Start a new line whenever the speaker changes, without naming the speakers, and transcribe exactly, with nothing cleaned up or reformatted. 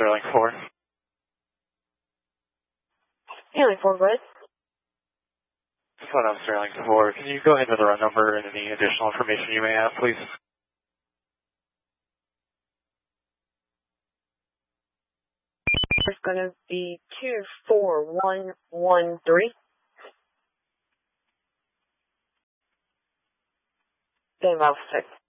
Sterling four.
Sterling four, go ahead.
Flight on Sterling four. Can you go ahead with the run number and any additional information you may have, please?
It's going to be two four one one three. Same outfit.